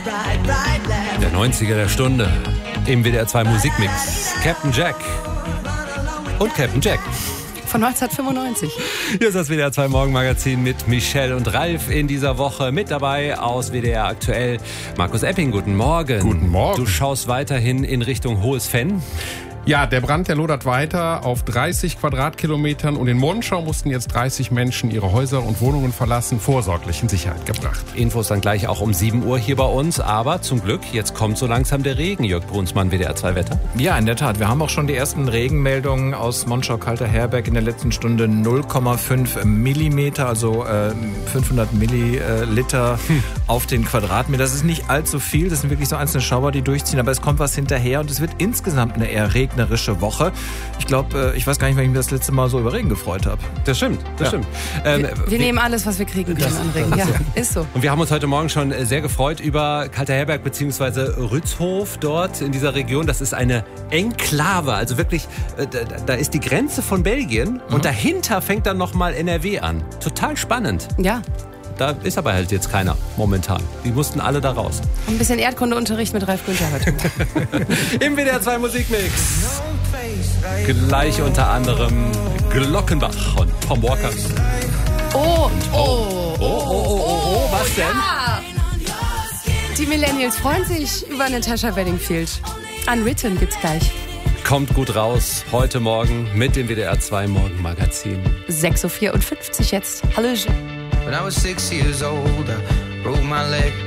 Der 90er der Stunde im WDR 2 Musikmix. Captain Jack und Captain Jack. Von 1995. Hier ist das WDR 2 Morgenmagazin mit Michelle und Ralf in dieser Woche. Mit dabei aus WDR aktuell Markus Epping. Guten Morgen. Guten Morgen. Du schaust weiterhin in Richtung Hohes Venn. Ja, der Brand, der lodert weiter auf 30 Quadratkilometern und in Monschau mussten jetzt 30 Menschen ihre Häuser und Wohnungen verlassen, vorsorglich in Sicherheit gebracht. Infos dann gleich auch um 7 Uhr hier bei uns, aber zum Glück, jetzt kommt so langsam der Regen. Jörg Brunsmann, WDR 2 Wetter. Ja, in der Tat. Wir haben auch schon die ersten Regenmeldungen aus Monschau-Kalter-Herberg in der letzten Stunde. 0,5 Millimeter, also 500 Milliliter auf den Quadratmeter. Das ist nicht allzu viel, das sind wirklich so einzelne Schauer, die durchziehen, aber es kommt was hinterher und es wird insgesamt eine eher regnerische Woche. Ich glaube, ich weiß gar nicht, wann ich mich das letzte Mal so über Regen gefreut habe. Das stimmt, das stimmt. Wir nehmen alles, was wir kriegen können an Regen. Ja, ist so. Und wir haben uns heute Morgen schon sehr gefreut über Kalter-Herberg bzw. Rützhof dort in dieser Region. Das ist eine Enklave, also wirklich, da ist die Grenze von Belgien und dahinter fängt dann nochmal NRW an. Total spannend. Ja. Da ist aber halt jetzt keiner momentan. Die mussten alle da raus. Ein bisschen Erdkundeunterricht mit Ralf Günther heute. Im WDR 2 Musikmix. Gleich unter anderem Glockenbach und Tom Walker. Was denn? Ja. Die Millennials freuen sich über Natasha Bedingfield. Unwritten gibt's gleich. Kommt gut raus heute Morgen mit dem WDR 2 Morgenmagazin. 6.54 Uhr jetzt. Hallo. When I was 6 years old, I broke my leg.